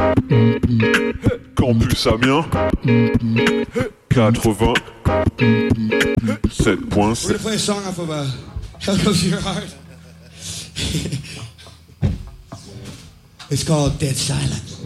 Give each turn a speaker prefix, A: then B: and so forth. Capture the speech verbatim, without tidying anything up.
A: Campus Amiens quatre-vingt-sept point sept.
B: We're gonna play a song off of uh, Hell Goes to Your Heart. It's called Dead Silent.